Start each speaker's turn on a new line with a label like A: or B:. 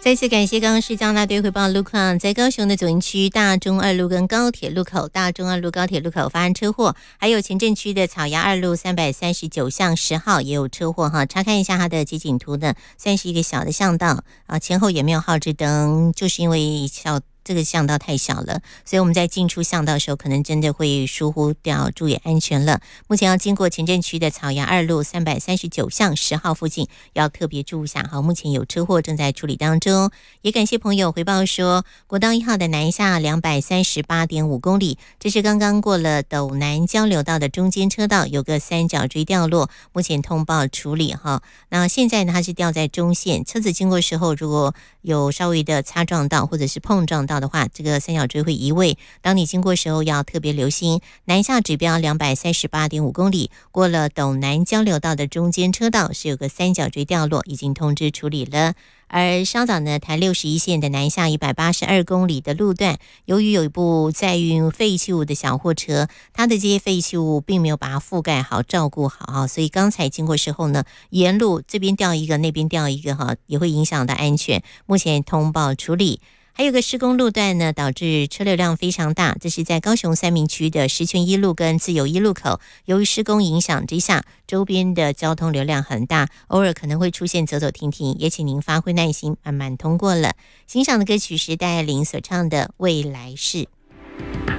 A: 再次感谢刚刚是江大队回报路况，在高雄的左营区大中二路跟高铁路口、大中二路高铁路口发生车祸，还有前镇区的草衙二路339巷10号也有车祸哈。查看一下它的街景图呢，算是一个小的巷道啊，前后也没有号志灯，就是因为这个巷道太小了，所以我们在进出巷道的时候，可能真的会疏忽掉，注意安全了。目前要经过前镇区的草衙二路339巷10号附近，要特别注意一下。好，目前有车祸正在处理当中。也感谢朋友回报说，国道1号的南下238.5公里，这是刚刚过了斗南交流道的中间车道，有个三角锥掉落，目前通报处理哈。那现在呢，它是掉在中线，车子经过时候，如果有稍微的擦撞到或者是碰撞到的话，这个三角锥会移位。当你经过时候要特别留心。南下指标238.5公里，过了斗南交流道的中间车道是有个三角锥掉落，已经通知处理了。而稍早呢，台61线的南下182公里的路段，由于有一部载运废弃物的小货车，它的这些废弃物并没有把它覆盖好、照顾好，所以刚才经过时候呢，沿路这边掉一个，那边掉一个哈，也会影响到安全。目前通报处理。还有个施工路段呢，导致车流量非常大，这是在高雄三民区的石泉一路跟自由一路口，由于施工影响之下，周边的交通流量很大，偶尔可能会出现走走停停，也请您发挥耐心，慢慢通过了。欣赏的歌曲是戴爱玲所唱的《未来式》。